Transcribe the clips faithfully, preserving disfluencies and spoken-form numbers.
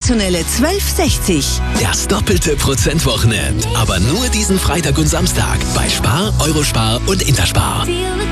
sensationelle zwölf sechzig. Das doppelte Prozentwochenende. Aber nur diesen Freitag und Samstag bei Spar, Eurospar und Interspar.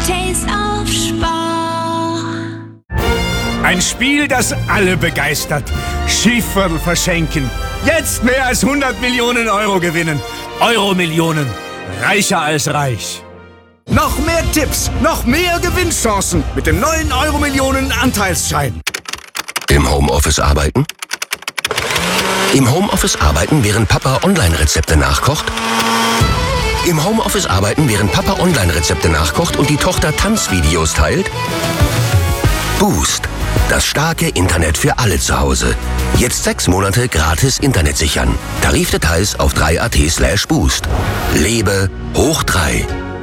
Ein Spiel, das alle begeistert. Schieferl verschenken. Jetzt mehr als hundert Millionen Euro gewinnen. Euro-Millionen. Reicher als reich. Noch mehr Tipps, noch mehr Gewinnchancen mit dem neuen Euro-Millionen Anteilsschein. Im Homeoffice arbeiten? Im Homeoffice arbeiten, während Papa Online-Rezepte nachkocht? Im Homeoffice arbeiten, während Papa Online-Rezepte nachkocht und die Tochter Tanzvideos teilt? Boost. Das starke Internet für alle zu Hause. Jetzt sechs Monate gratis Internet sichern. Tarifdetails auf drei punkt at slash boost. Lebe hoch drei.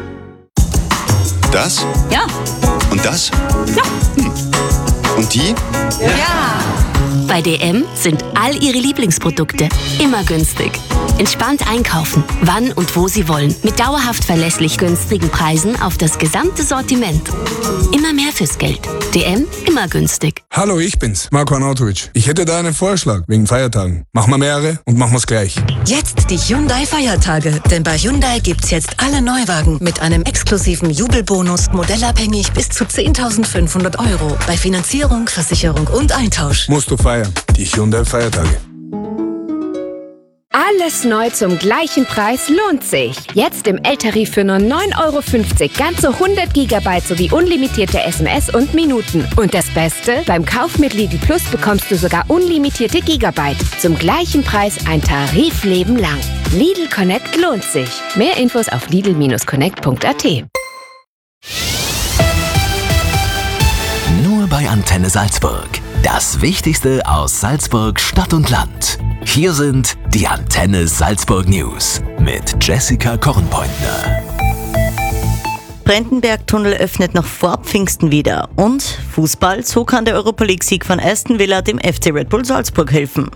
Das? Ja. Und das? Ja. Hm. Und die? Ja. Bei D M sind all Ihre Lieblingsprodukte immer günstig. Entspannt einkaufen, wann und wo Sie wollen. Mit dauerhaft verlässlich günstigen Preisen auf das gesamte Sortiment. Immer mehr fürs Geld. D M, immer günstig. Hallo, ich bin's, Marko Arnautovic. Ich hätte da einen Vorschlag wegen Feiertagen. Machen wir mehrere und machen wir's gleich. Jetzt die Hyundai-Feiertage. Denn bei Hyundai gibt's jetzt alle Neuwagen mit einem exklusiven Jubelbonus, modellabhängig bis zu zehntausendfünfhundert Euro. Bei Finanzierung, Versicherung und Eintausch. Musst du feiern. Die Hyundai-Feiertage. Alles neu zum gleichen Preis lohnt sich. Jetzt im L-Tarif für nur neun Euro fünfzig ganze hundert Gigabyte sowie unlimitierte S M S und Minuten. Und das Beste? Beim Kauf mit Lidl Plus bekommst du sogar unlimitierte Gigabyte. Zum gleichen Preis ein Tarifleben lang. Lidl Connect lohnt sich. Mehr Infos auf lidl Bindestrich connect Punkt at. Nur bei Antenne Salzburg. Das Wichtigste aus Salzburg, Stadt und Land. Hier sind die Antenne Salzburg News mit Jessica Kornpointner. Brentenberg-Tunnel öffnet noch vor Pfingsten wieder. Und Fußball, so kann der Europa League-Sieg von Aston Villa dem F C Red Bull Salzburg helfen.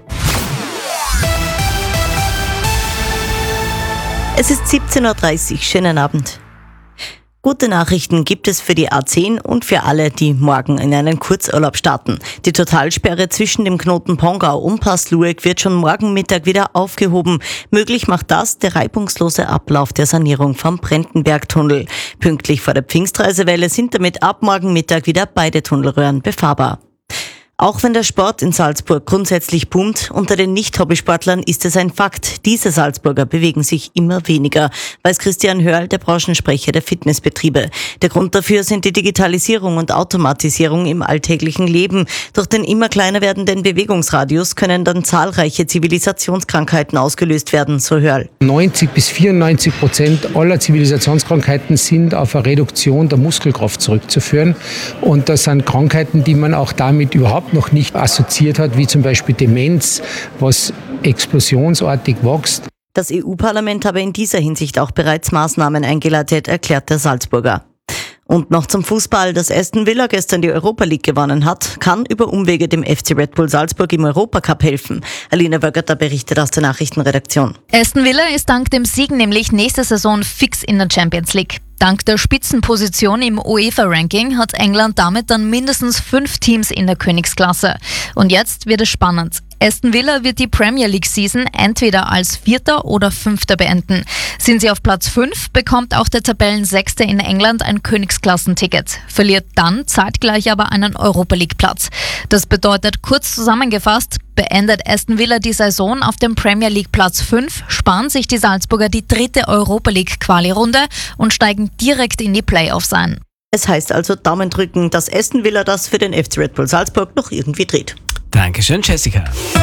Es ist siebzehn Uhr dreißig. Schönen Abend. Gute Nachrichten gibt es für die A zehn und für alle, die morgen in einen Kurzurlaub starten. Die Totalsperre zwischen dem Knoten Pongau und Passlueck wird schon morgen Mittag wieder aufgehoben. Möglich macht das der reibungslose Ablauf der Sanierung vom Brentenberg-Tunnel. Pünktlich vor der Pfingstreisewelle sind damit ab morgen Mittag wieder beide Tunnelröhren befahrbar. Auch wenn der Sport in Salzburg grundsätzlich boomt, unter den Nicht-Hobbysportlern ist es ein Fakt. Diese Salzburger bewegen sich immer weniger, weiß Christian Hörl, der Branchensprecher der Fitnessbetriebe. Der Grund dafür sind die Digitalisierung und Automatisierung im alltäglichen Leben. Durch den immer kleiner werdenden Bewegungsradius können dann zahlreiche Zivilisationskrankheiten ausgelöst werden, so Hörl. neunzig bis vierundneunzig Prozent aller Zivilisationskrankheiten sind auf eine Reduktion der Muskelkraft zurückzuführen. Und das sind Krankheiten, die man auch damit überhaupt noch nicht assoziiert hat, wie zum Beispiel Demenz, was explosionsartig wächst. Das E U-Parlament habe in dieser Hinsicht auch bereits Maßnahmen eingeleitet, erklärt der Salzburger. Und noch zum Fußball, das Aston Villa gestern die Europa League gewonnen hat, kann über Umwege dem F C Red Bull Salzburg im Europacup helfen. Alina Wögerter berichtet aus der Nachrichtenredaktion. Aston Villa ist dank dem Sieg nämlich nächste Saison fix in der Champions League. Dank der Spitzenposition im UEFA-Ranking hat England damit dann mindestens fünf Teams in der Königsklasse. Und jetzt wird es spannend. Aston Villa wird die Premier League-Season entweder als Vierter oder Fünfter beenden. Sind sie auf Platz fünf, bekommt auch der Tabellensechste in England ein Königsklassenticket, verliert dann zeitgleich aber einen Europa-League-Platz. Das bedeutet, kurz zusammengefasst, beendet Aston Villa die Saison auf dem Premier League Platz fünf, sparen sich die Salzburger die dritte Europa League Quali-Runde und steigen direkt in die Playoffs ein. Es heißt also Daumen drücken, dass Aston Villa das für den F C Red Bull Salzburg noch irgendwie dreht. Dankeschön, Jessica.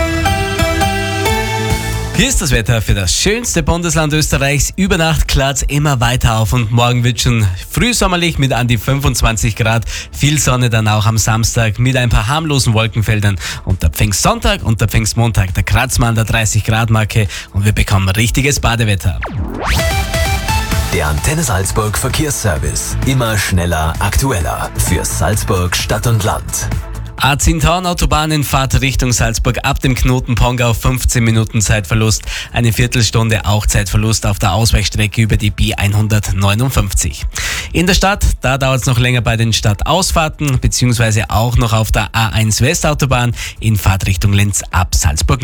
Hier ist das Wetter für das schönste Bundesland Österreichs. Über Nacht klart es immer weiter auf und morgen wird schon frühsommerlich mit an die fünfundzwanzig Grad. Viel Sonne dann auch am Samstag mit ein paar harmlosen Wolkenfeldern. Und der Pfingstsonntag und der Pfingstmontag, da kratzt man an der dreißig Grad Marke und wir bekommen richtiges Badewetter. Der Antenne Salzburg Verkehrsservice. Immer schneller, aktueller. Für Salzburg, Stadt und Land. A zehn Autobahn in Fahrt Richtung Salzburg ab dem Knoten Pongau, fünfzehn Minuten Zeitverlust, eine Viertelstunde auch Zeitverlust auf der Ausweichstrecke über die B hundertneunundfünfzig. In der Stadt, da dauert es noch länger bei den Stadtausfahrten, beziehungsweise auch noch auf der A eins Westautobahn in Fahrt Richtung Linz ab Salzburg.